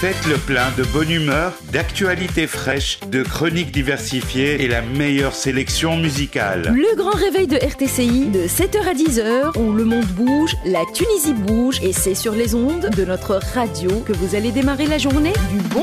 Faites le plein de bonne humeur, d'actualités fraîches, de chroniques diversifiées et la meilleure sélection musicale. Le grand réveil de RTCI de 7h à 10h où le monde bouge, la Tunisie bouge et c'est sur les ondes de notre radio que vous allez démarrer la journée du bon